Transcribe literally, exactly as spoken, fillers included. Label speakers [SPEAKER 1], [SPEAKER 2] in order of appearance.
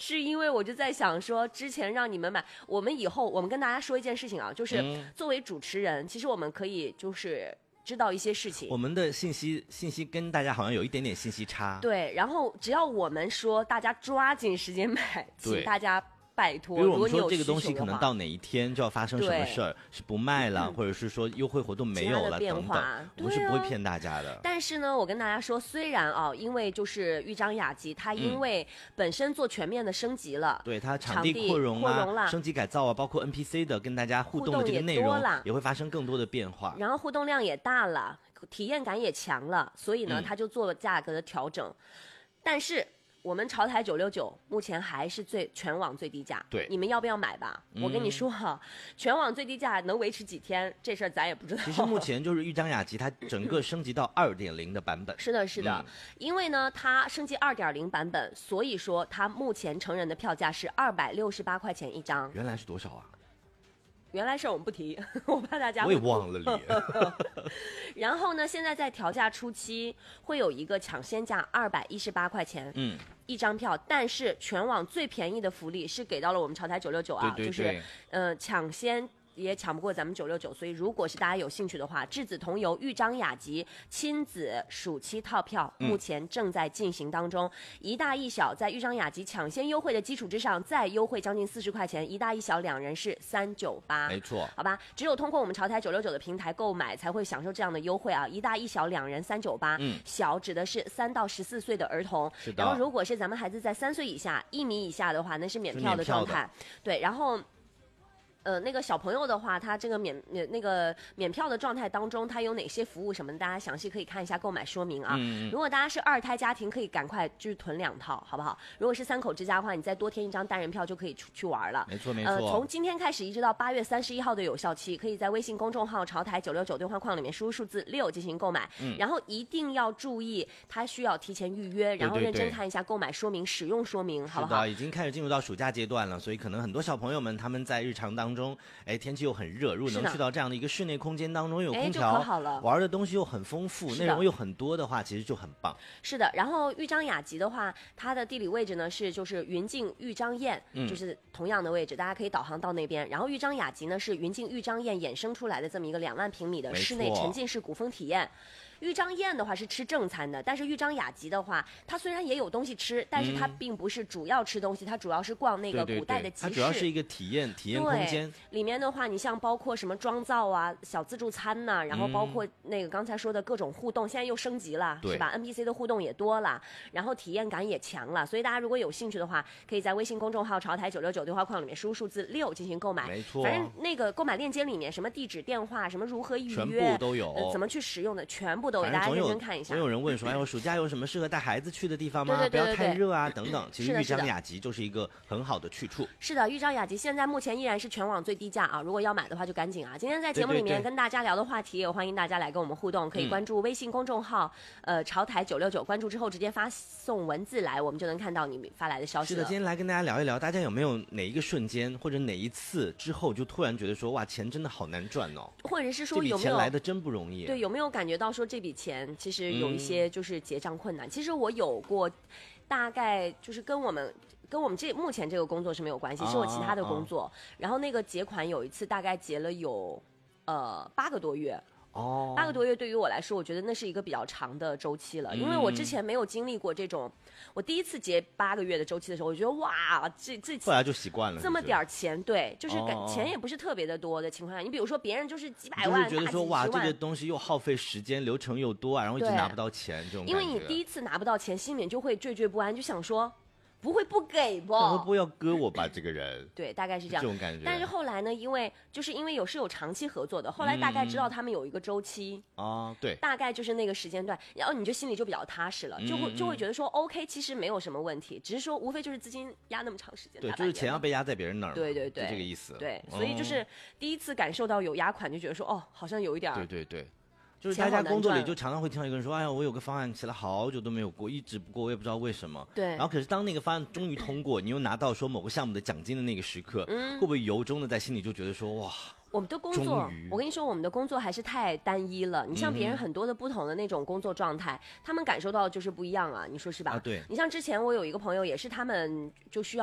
[SPEAKER 1] 是因为我就在想说，之前让你们买，我们以后我们跟大家说一件事情啊，就是作为主持人，嗯、其实我们可以就是知道一些事情。
[SPEAKER 2] 我们的信息信息跟大家好像有一点点信息差。
[SPEAKER 1] 对，然后只要我们说大家抓紧时间买，请大家。拜托，
[SPEAKER 2] 比如我们说这个东西可能到哪一天就要发生什么事儿，是不卖了、嗯，或者是说优惠活动没有了等等，我们是不会骗大家的。
[SPEAKER 1] 但是呢，我跟大家说，虽然啊，因为就是豫章雅集，它因为本身做全面的升级了，
[SPEAKER 2] 嗯、对它场地扩容啊、容升级改造啊，包括 N P C 的跟大家互动的这个内容也会发生更多的变化，
[SPEAKER 1] 然后互动量也大了，体验感也强了，所以呢，它就做了价格的调整，嗯、但是。我们潮台九六九目前还是最全网最低价，
[SPEAKER 2] 对，
[SPEAKER 1] 你们要不要买吧？嗯、我跟你说哈，全网最低价能维持几天，这事儿咱也不知道。
[SPEAKER 2] 其实目前就是豫章雅集它整个升级到二点零的版本。
[SPEAKER 1] 是的，是的、嗯，因为呢它升级二点零版本，所以说它目前成人的票价是二百六十八块钱一张。
[SPEAKER 2] 原来是多少啊？
[SPEAKER 1] 原来是我们不提，我怕大家
[SPEAKER 2] 我也忘了你。
[SPEAKER 1] 然后呢，现在在调价初期会有一个抢先价二百一十八块钱，嗯，一张票。但是全网最便宜的福利是给到了我们潮台九六九啊，
[SPEAKER 2] 对对对，
[SPEAKER 1] 就是呃抢先。也抢不过咱们九六九，所以如果是大家有兴趣的话，质子同游豫章雅集亲子暑期套票目前正在进行当中，嗯、一大一小在豫章雅集抢先优惠的基础之上，再优惠将近四十块钱，一大一小两人是三九八，
[SPEAKER 2] 没错，
[SPEAKER 1] 好吧，只有通过我们潮台九六九的平台购买才会享受这样的优惠啊，一大一小两人三九八，嗯，小指的是三到十四岁的儿童，
[SPEAKER 2] 是的，
[SPEAKER 1] 然后如果是咱们孩子在三岁以下、一米以下的话，那是免票的状态，对，然后。呃，那个小朋友的话，他这个免免那个免票的状态当中，他有哪些服务什么的，大家详细可以看一下购买说明啊。嗯、如果大家是二胎家庭，可以赶快就是囤两套，好不好？如果是三口之家的话，你再多添一张单人票就可以出去玩了。
[SPEAKER 2] 没错没错。
[SPEAKER 1] 呃，从今天开始一直到八月三十一号的有效期，可以在微信公众号潮台九六九对话框里面输入数字六进行购买。嗯。然后一定要注意，它需要提前预约，然后认真看一下购买说明、使用说明，好不好？
[SPEAKER 2] 是的，已经开始进入到暑假阶段了，所以可能很多小朋友们他们在日常当中，哎，天气又很热，如果能去到这样的一个室内空间当中，有空调，玩的东西又很丰富，内容又很多的话，其实就很棒。
[SPEAKER 1] 是的，然后豫章雅集的话，它的地理位置呢是就是云境豫章宴、嗯，就是同样的位置，大家可以导航到那边。然后豫章雅集呢是云境豫章宴衍生出来的这么一个两万平米的室内沉浸式古风体验。豫章宴的话是吃正餐的，但是豫章雅集的话，它虽然也有东西吃，但是它并不是主要吃东西，它主要是逛那个古代的集市。
[SPEAKER 2] 对对对，它主要是一个体验体验空间。
[SPEAKER 1] 里面的话，你像包括什么妆造啊、小自助餐呐、啊，然后包括那个刚才说的各种互动，现在又升级了，是吧 ？N P C 的互动也多了，然后体验感也强了，所以大家如果有兴趣的话，可以在微信公众号潮台九六九对话框里面输入数字六进行购买。
[SPEAKER 2] 没错，
[SPEAKER 1] 反正那个购买链接里面什么地址、电话、什么如何预约，
[SPEAKER 2] 全部都有、
[SPEAKER 1] 呃，怎么去使用的，全部都有，大家认真看一下。
[SPEAKER 2] 总有人问说，哎，我暑假有什么适合带孩子去的地方吗？
[SPEAKER 1] 对对对对对，
[SPEAKER 2] 不要太热啊，等等。其实豫章雅集就是一个很好的去处。
[SPEAKER 1] 是的，豫章雅集现在目前依然是全网最低价啊，如果要买的话就赶紧啊。今天在节目里面跟大家聊的话题，也欢迎大家来跟我们互动，可以关注微信公众号、嗯、呃潮台九六九，关注之后直接发送文字来，我们就能看到你发来的消息了。
[SPEAKER 2] 是的，今天来跟大家聊一聊，大家有没有哪一个瞬间或者哪一次之后就突然觉得说，哇，钱真的好难赚哦，
[SPEAKER 1] 或者是说有没有
[SPEAKER 2] 这笔钱来的真不容易？
[SPEAKER 1] 对，有没有感觉到说这笔钱其实有一些就是结账困难？嗯、其实我有过，大概就是跟我们。跟我们这目前这个工作是没有关系，是我其他的工作。哦哦、然后那个结款有一次大概结了有，呃八个多月。哦，八个多月对于我来说，我觉得那是一个比较长的周期了，嗯、因为我之前没有经历过这种。我第一次结八个月的周期的时候，我觉得哇，这这
[SPEAKER 2] 后来就习惯了，
[SPEAKER 1] 这么点钱，对，就是感、哦、钱也不是特别的多的情况下，你比如说别人就是几百万，
[SPEAKER 2] 就是觉得说哇，这个东西又耗费时间，流程又多啊，然后一直拿不到钱，这种感觉。
[SPEAKER 1] 因为你第一次拿不到钱，心里面就会惴惴不安，就想说。不会不给不？
[SPEAKER 2] 会不会要割我吧？这个人
[SPEAKER 1] 对，大概是这样，
[SPEAKER 2] 这种感觉。
[SPEAKER 1] 但是后来呢，因为就是因为有是有长期合作的，后来大概知道他们有一个周期
[SPEAKER 2] 啊、嗯哦，对，
[SPEAKER 1] 大概就是那个时间段，然后你就心里就比较踏实了，就会就会觉得说 OK， 其实没有什么问题，只是说无非就是资金压那么长时间，
[SPEAKER 2] 对，就是钱要被压在别人那儿，
[SPEAKER 1] 对对对，
[SPEAKER 2] 就这个意思。
[SPEAKER 1] 对，所以就是第一次感受到有压款，就觉得说哦，好像有一点，
[SPEAKER 2] 对对对。就是大家工作里就常常会听到一个人说，哎呀，我有个方案写了好久都没有过，一直不过，我也不知道为什么。
[SPEAKER 1] 对。
[SPEAKER 2] 然后可是当那个方案终于通过，你又拿到说某个项目的奖金的那个时刻，嗯，会不会由衷的在心里就觉得说，哇，
[SPEAKER 1] 我们的工作，我跟你说，我们的工作还是太单一了。你像别人很多的不同的那种工作状态，嗯、他们感受到的就是不一样啊，你说是吧？
[SPEAKER 2] 啊，对。
[SPEAKER 1] 你像之前我有一个朋友，也是他们就需要。